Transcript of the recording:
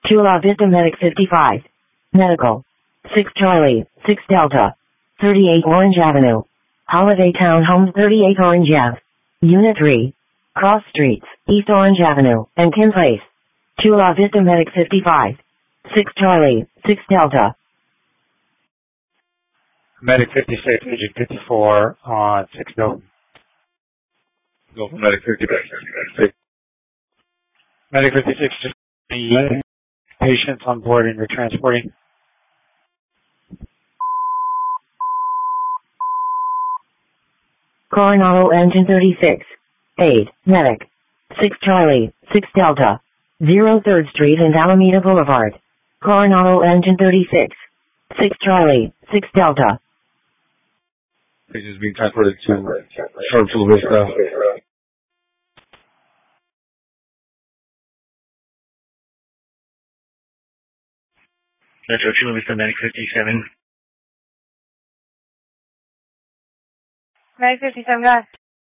Chula Vista Medic 55. Medical. 6 Charlie, 6 Delta. 38 Orange Avenue. Holiday Townhomes 38 Orange Ave. Unit 3. Cross Streets, East Orange Avenue, and Kim Place. Chula Vista Medic 55. 6 Charlie, 6 Delta. Medic 56, Agent 54 on 6 Delta. Go for Medic 56. Medic 56, just the patients on board and you're transporting. Coronado Engine 36. 8, Medic. 6 Charlie, 6 Delta. 03rd Street and Alameda Boulevard. Coronado Engine 36. 6 Charlie, 6 Delta. Patients being transported to Short Chula Vista. Metro Chula Vista Medic 57. Medic 57, guys.